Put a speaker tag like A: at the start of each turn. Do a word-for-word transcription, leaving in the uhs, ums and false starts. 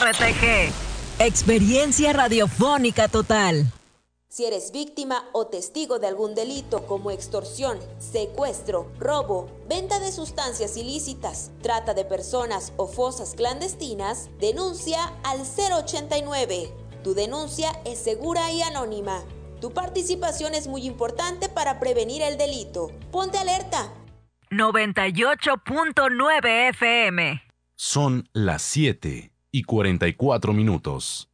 A: R T G. Experiencia radiofónica total.
B: Si eres víctima o testigo de algún delito como extorsión, secuestro, robo, venta de sustancias ilícitas, trata de personas o fosas clandestinas, denuncia al cero ochenta y nueve. Tu denuncia es segura y anónima. Tu participación es muy importante para prevenir el delito. Ponte alerta.
A: noventa y ocho punto nueve F M.
C: Son las siete y cuarenta y cuatro minutos.